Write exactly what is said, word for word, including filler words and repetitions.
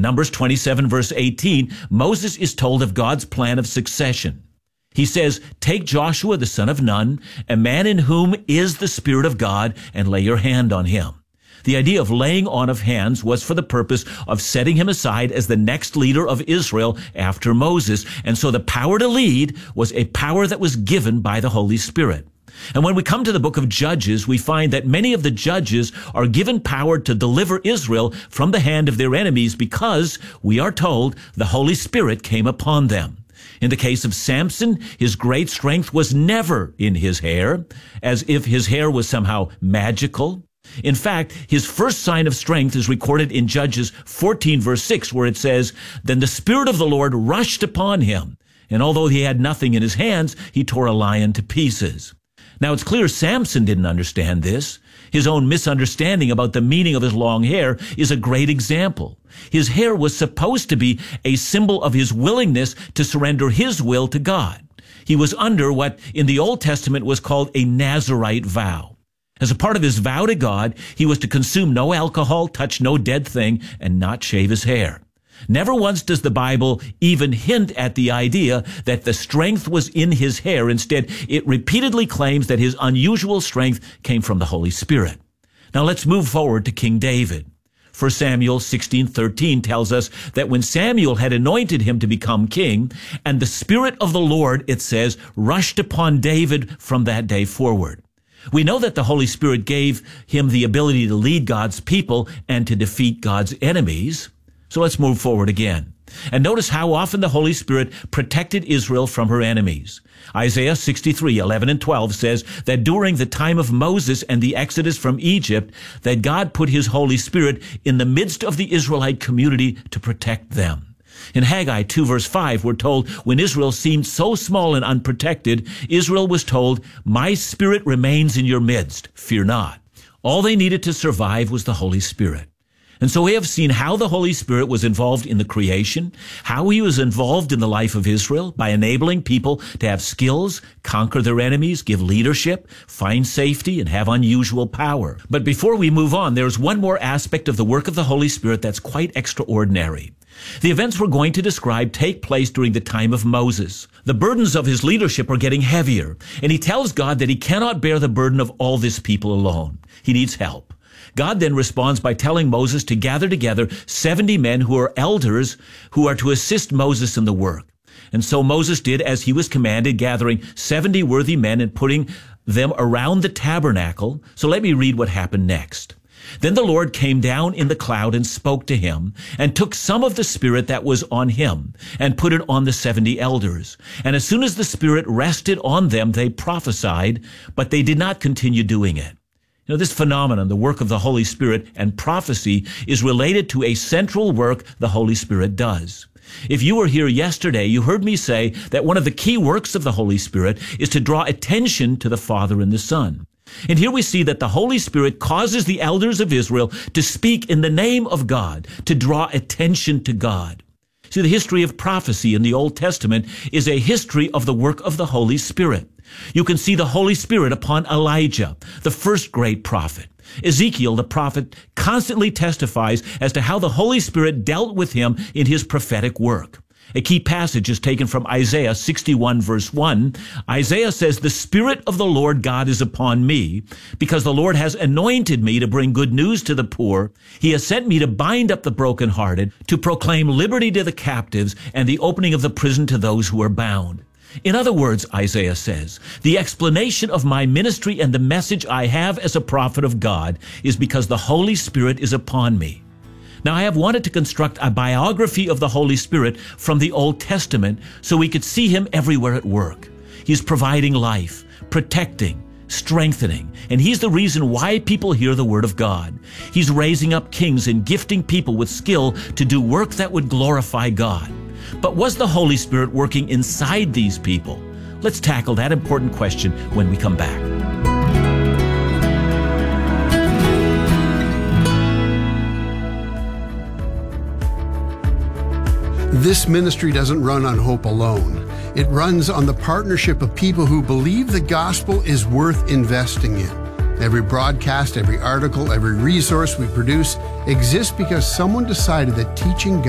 In Numbers twenty-seven, verse eighteen, Moses is told of God's plan of succession. He says, "Take Joshua the son of Nun, a man in whom is the Spirit of God, and lay your hand on him." The idea of laying on of hands was for the purpose of setting him aside as the next leader of Israel after Moses. And so the power to lead was a power that was given by the Holy Spirit. And when we come to the book of Judges, we find that many of the judges are given power to deliver Israel from the hand of their enemies because, we are told, the Holy Spirit came upon them. In the case of Samson, his great strength was never in his hair, as if his hair was somehow magical. In fact, his first sign of strength is recorded in Judges fourteen, verse six, where it says, "Then the Spirit of the Lord rushed upon him, and although he had nothing in his hands, he tore a lion to pieces." Now, it's clear Samson didn't understand this. His own misunderstanding about the meaning of his long hair is a great example. His hair was supposed to be a symbol of his willingness to surrender his will to God. He was under what in the Old Testament was called a Nazirite vow. As a part of his vow to God, he was to consume no alcohol, touch no dead thing, and not shave his hair. Never once does the Bible even hint at the idea that the strength was in his hair. Instead, it repeatedly claims that his unusual strength came from the Holy Spirit. Now let's move forward to King David. First Samuel sixteen thirteen tells us that when Samuel had anointed him to become king, and the Spirit of the Lord, it says, rushed upon David from that day forward. We know that the Holy Spirit gave him the ability to lead God's people and to defeat God's enemies. So let's move forward again. And notice how often the Holy Spirit protected Israel from her enemies. Isaiah sixty-three, eleven and twelve says that during the time of Moses and the exodus from Egypt, that God put his Holy Spirit in the midst of the Israelite community to protect them. In Haggai two, verse five, we're told, when Israel seemed so small and unprotected, Israel was told, "My Spirit remains in your midst, fear not." All they needed to survive was the Holy Spirit. And so we have seen how the Holy Spirit was involved in the creation, how he was involved in the life of Israel by enabling people to have skills, conquer their enemies, give leadership, find safety, and have unusual power. But before we move on, there's one more aspect of the work of the Holy Spirit that's quite extraordinary. The events we're going to describe take place during the time of Moses. The burdens of his leadership are getting heavier, and he tells God that he cannot bear the burden of all this people alone. He needs help. God then responds by telling Moses to gather together seventy men who are elders who are to assist Moses in the work. And so Moses did as he was commanded, gathering seventy worthy men and putting them around the tabernacle. So let me read what happened next. Then the Lord came down in the cloud and spoke to him, and took some of the Spirit that was on him, and put it on the seventy elders. And as soon as the Spirit rested on them, they prophesied, but they did not continue doing it. You know, this phenomenon, the work of the Holy Spirit and prophecy, is related to a central work the Holy Spirit does. If you were here yesterday, you heard me say that one of the key works of the Holy Spirit is to draw attention to the Father and the Son. And here we see that the Holy Spirit causes the elders of Israel to speak in the name of God, to draw attention to God. See, the history of prophecy in the Old Testament is a history of the work of the Holy Spirit. You can see the Holy Spirit upon Elijah, the first great prophet. Ezekiel, the prophet, constantly testifies as to how the Holy Spirit dealt with him in his prophetic work. A key passage is taken from Isaiah sixty-one, verse one. Isaiah says, "The Spirit of the Lord God is upon me, because the Lord has anointed me to bring good news to the poor. He has sent me to bind up the brokenhearted, to proclaim liberty to the captives, and the opening of the prison to those who are bound." In other words, Isaiah says, the explanation of my ministry and the message I have as a prophet of God is because the Holy Spirit is upon me. Now, I have wanted to construct a biography of the Holy Spirit from the Old Testament so we could see him everywhere at work. He's providing life, protecting, strengthening, and he's the reason why people hear the word of God. He's raising up kings and gifting people with skill to do work that would glorify God. But was the Holy Spirit working inside these people? Let's tackle that important question when we come back. This ministry doesn't run on hope alone. It runs on the partnership of people who believe the gospel is worth investing in. Every broadcast, every article, every resource we produce exists because someone decided that teaching God